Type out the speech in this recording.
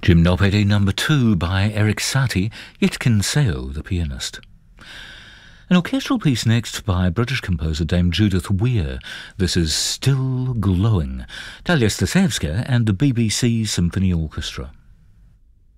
Gymnopédie No. 2 by Erik Satie, Yitkin Seo, the pianist. An orchestral piece next by British composer Dame Judith Weir. This is Still Glowing, Talia Stasevska and the BBC Symphony Orchestra.